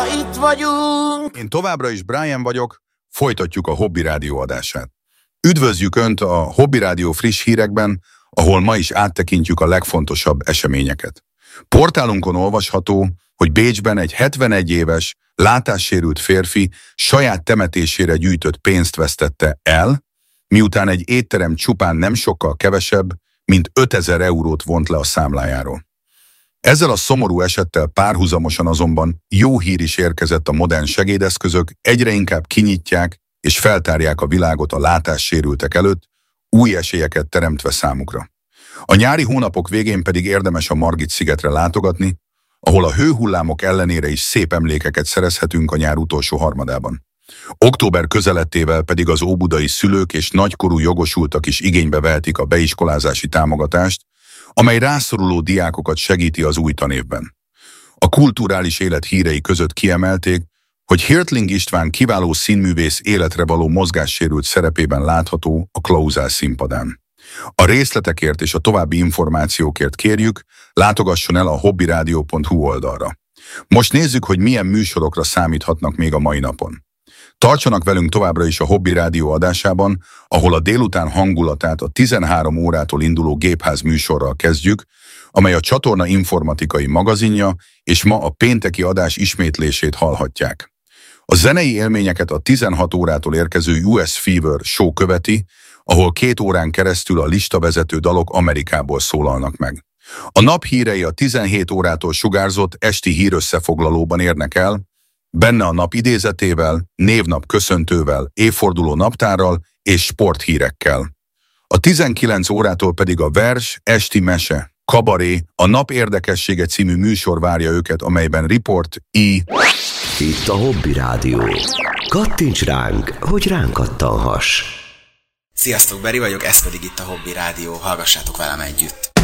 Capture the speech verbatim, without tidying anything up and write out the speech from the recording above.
itt vagyunk. Én továbbra is Brian vagyok, folytatjuk a Hobby Rádió adását. Üdvözljük Önt a Hobby Rádió friss hírekben, ahol ma is áttekintjük a legfontosabb eseményeket. Portálunkon olvasható, hogy Bécsben egy hetvenegy éves, látássérült férfi saját temetésére gyűjtött pénzt vesztette el, miután egy étterem csupán nem sokkal kevesebb, mint ötezer eurót vont le a számlájáról. Ezzel a szomorú esettel párhuzamosan azonban jó hír is érkezett: a modern segédeszközök egyre inkább kinyitják és feltárják a világot a látássérültek előtt, új esélyeket teremtve számukra. A nyári hónapok végén pedig érdemes a Margit-szigetre látogatni, ahol a hőhullámok ellenére is szép emlékeket szerezhetünk a nyár utolsó harmadában. Október közelettével pedig az óbudai szülők és nagykorú jogosultak is igénybe vehetik a beiskolázási támogatást, amely rászoruló diákokat segíti az új tanévben. A kulturális élet hírei között kiemelték, hogy Hirtling István kiváló színművész életre való mozgássérült szerepében látható a Klauzál színpadán. A részletekért és a további információkért kérjük, látogasson el a hobbyradio pont hu oldalra. Most nézzük, hogy milyen műsorokra számíthatnak még a mai napon. Tartsanak velünk továbbra is a Hobby Rádió adásában, ahol a délután hangulatát a tizenhárom órától induló Gépház műsorral kezdjük, amely a csatorna informatikai magazinja, és ma a pénteki adás ismétlését hallhatják. A zenei élményeket a tizenhat órától érkező U S Fever show követi, ahol két órán keresztül a listavezető dalok Amerikából szólalnak meg. A nap hírei a tizenhét órától sugárzott esti hírösszefoglalóban érnek el, benne a nap idézetével, névnap köszöntővel, évforduló naptárral és sporthírekkel. A tizenkilenc órától pedig a vers, esti mese, kabaré, a nap érdekessége című műsor várja őket, amelyben riport, i... Itt a Hobby Rádió. Kattints ránk, hogy ránk kattanhass. Sziasztok, Beri vagyok, ez pedig itt a Hobby Rádió, hallgassátok velem együtt.